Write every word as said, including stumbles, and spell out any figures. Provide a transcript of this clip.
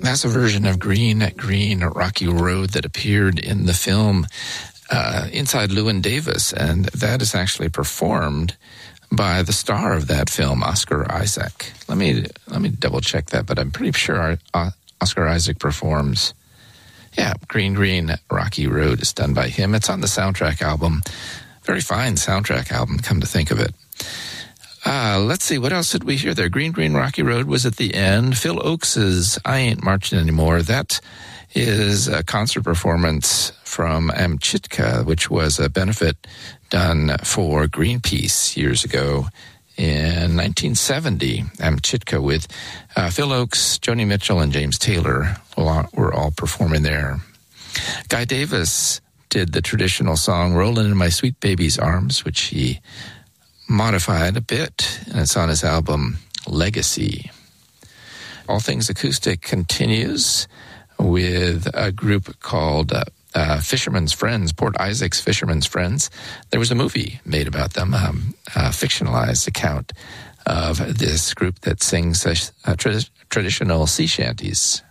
That's a version of Green, Green, Rocky Road that appeared in the film uh, Inside Llewyn Davis, and that is actually performed by the star of that film, Oscar Isaac. Let me let me double check that, but I'm pretty sure our, uh, Oscar Isaac performs. Yeah, Green, Green, Rocky Road is done by him. It's on the soundtrack album. Very fine soundtrack album, come to think of it. Uh, let's see, what else did we hear there? Green, Green, Rocky Road was at the end. Phil Oakes's I Ain't Marching Anymore. That is a concert performance from Amchitka, which was a benefit done for Greenpeace years ago in nineteen seventy. Amchitka with uh, Phil Oakes, Joni Mitchell, and James Taylor were all performing there. Guy Davis did the traditional song Rollin' in My Sweet Baby's Arms, which he modified a bit, and it's on his album Legacy. All Things Acoustic continues with a group called uh, uh, Fisherman's Friends, Port Isaac's Fisherman's Friends. There was a movie made about them, um, a fictionalized account of this group that sings uh, tra- traditional sea shanties.